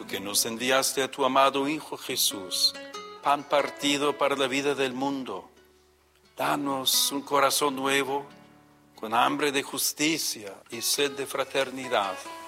que nos enviaste a tu amado Hijo Jesús, pan partido para la vida del mundo, danos un corazón nuevo, con hambre de justicia y sed de fraternidad,